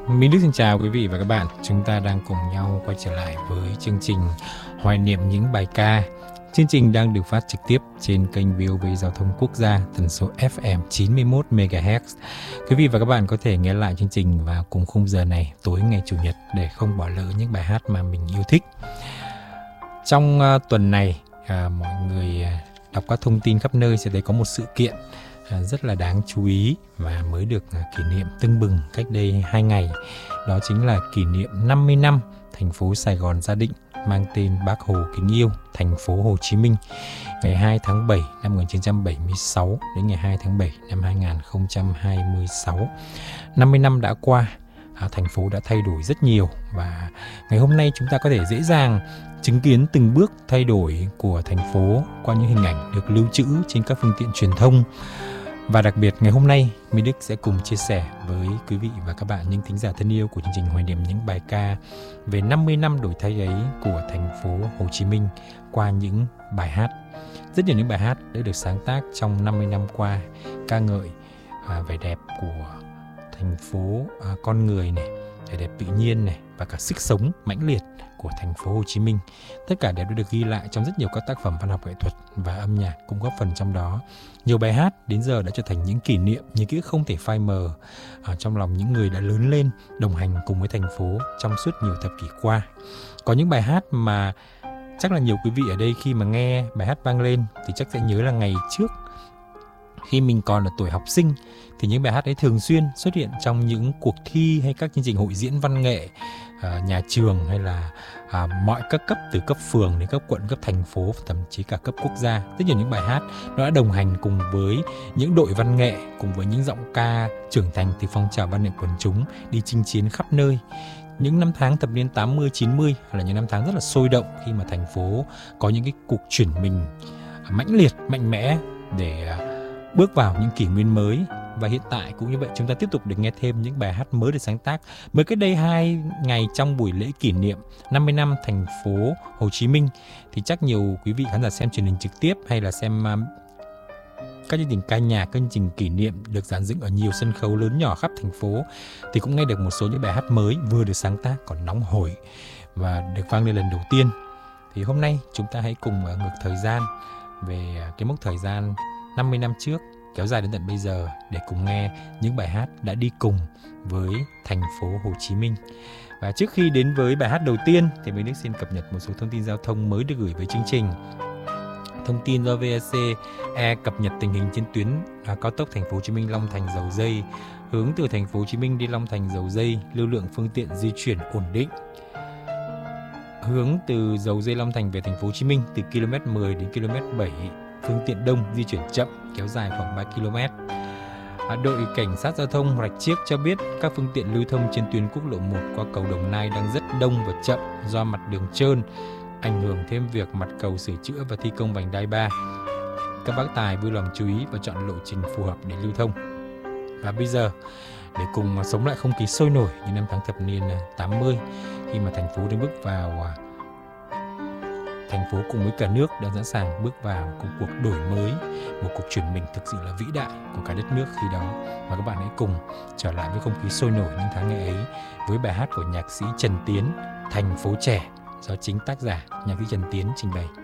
Minh Đức xin chào quý vị và các bạn. Chúng ta đang cùng nhau quay trở lại với chương trình Hoài niệm những bài ca. Chương trình đang được phát trực tiếp trên kênh VOV Giao thông Quốc gia, tần số FM 91 MHz. Quý vị và các bạn có thể nghe lại chương trình vào cùng khung giờ này tối ngày Chủ nhật để không bỏ lỡ những bài hát mà mình yêu thích. Trong tuần này, mọi người đọc các thông tin khắp nơi sẽ thấy có một sự kiện rất là đáng chú ý và mới được kỷ niệm tưng bừng cách đây 2 ngày. Đó chính là kỷ niệm 50 năm thành phố Sài Gòn ra định mang tên Bác Hồ kính yêu, thành phố Hồ Chí Minh, ngày 2 tháng 7 năm 1976 đến ngày 2 tháng 7 năm 2026. 50 năm đã qua, thành phố đã thay đổi rất nhiều và ngày hôm nay chúng ta có thể dễ dàng chứng kiến từng bước thay đổi của thành phố qua những hình ảnh được lưu trữ trên các phương tiện truyền thông. Và đặc biệt ngày hôm nay, Minh Đức sẽ cùng chia sẻ với quý vị và các bạn, những thính giả thân yêu của chương trình Hoài niệm những bài ca về 50 năm đổi thay ấy của thành phố Hồ Chí Minh qua những bài hát. Rất nhiều những bài hát đã được sáng tác trong 50 năm qua, ca ngợi vẻ đẹp của thành phố, con người này, vẻ đẹp tự nhiên này và cả sức sống mãnh liệt của thành phố Hồ Chí Minh. Tất cả đều đã được ghi lại trong rất nhiều các tác phẩm văn học nghệ thuật và âm nhạc cũng góp phần trong đó. Nhiều bài hát đến giờ đã trở thành những kỷ niệm, những ký ức không thể phai mờ trong lòng những người đã lớn lên đồng hành cùng với thành phố trong suốt nhiều thập kỷ qua. Có những bài hát mà chắc là nhiều quý vị ở đây khi mà nghe bài hát vang lên thì chắc sẽ nhớ là ngày trước khi mình còn ở tuổi học sinh thì những bài hát ấy thường xuyên xuất hiện trong những cuộc thi hay các chương trình hội diễn văn nghệ nhà trường hay là mọi các cấp, từ cấp phường đến cấp quận, cấp thành phố, thậm chí cả cấp quốc gia. Rất nhiều những bài hát nó đã đồng hành cùng với những đội văn nghệ, cùng với những giọng ca trưởng thành từ phong trào văn nghệ quần chúng đi chinh chiến khắp nơi. Những năm tháng thập niên 80, 90 là những năm tháng rất là sôi động khi mà thành phố có những cái cuộc chuyển mình mãnh liệt, mạnh mẽ để bước vào những kỷ nguyên mới. Và hiện tại cũng như vậy, chúng ta tiếp tục được nghe thêm những bài hát mới được sáng tác. Mới cách đây 2 ngày trong buổi lễ kỷ niệm 50 năm thành phố Hồ Chí Minh thì chắc nhiều quý vị khán giả xem truyền hình trực tiếp hay là xem các chương trình ca nhạc, các chương trình kỷ niệm được dàn dựng ở nhiều sân khấu lớn nhỏ khắp thành phố thì cũng nghe được một số những bài hát mới vừa được sáng tác còn nóng hổi và được vang lên lần đầu tiên. Thì hôm nay chúng ta hãy cùng ngược thời gian về cái mốc thời gian 50 năm trước kéo dài đến tận bây giờ để cùng nghe những bài hát đã đi cùng với thành phố Hồ Chí Minh. Và trước khi đến với bài hát đầu tiên thì mình xin cập nhật một số thông tin giao thông mới được gửi với chương trình. Thông tin do VACE cập nhật tình hình trên tuyến cao tốc thành phố Hồ Chí Minh Long Thành Dầu Giây, hướng từ thành phố Hồ Chí Minh đi Long Thành Dầu Giây, lưu lượng phương tiện di chuyển ổn định. Hướng từ Dầu Giây Long Thành về thành phố Hồ Chí Minh từ km 10 đến km 7, phương tiện đông di chuyển chậm, kéo dài khoảng 3 km. Đội cảnh sát giao thông Rạch Chiếc cho biết các phương tiện lưu thông trên tuyến quốc lộ 1 qua cầu Đồng Nai đang rất đông và chậm do mặt đường trơn, ảnh hưởng thêm việc mặt cầu sửa chữa và thi công vành đai 3. Các bác tài vui lòng chú ý và chọn lộ trình phù hợp để lưu thông. Và bây giờ, để cùng sống lại không khí sôi nổi như năm tháng thập niên 80 khi mà thành phố đang bước vào, thành phố cùng với cả nước đã sẵn sàng bước vào một cuộc đổi mới, một cuộc chuyển mình thực sự là vĩ đại của cả đất nước khi đó. Và các bạn hãy cùng trở lại với không khí sôi nổi những tháng ngày ấy với bài hát của nhạc sĩ Trần Tiến, Thành phố Trẻ, do chính tác giả nhạc sĩ Trần Tiến trình bày.